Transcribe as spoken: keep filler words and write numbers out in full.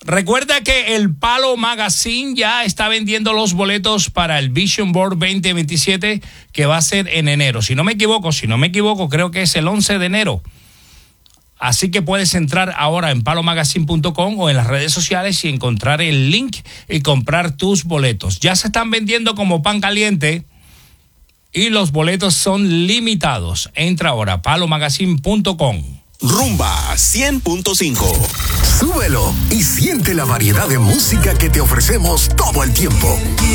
Recuerda que el Palo Magazine ya está vendiendo los boletos para el Vision Board veinte veintisiete, que va a ser en enero. Si no me equivoco, si no me equivoco, creo que es el once de enero. Así que puedes entrar ahora en palo magazine punto com o en las redes sociales y encontrar el link y comprar tus boletos. Ya se están vendiendo como pan caliente y los boletos son limitados. Entra ahora a palo magazine punto com. Rumba cien punto cinco. Súbelo y siente la variedad de música que te ofrecemos todo el tiempo.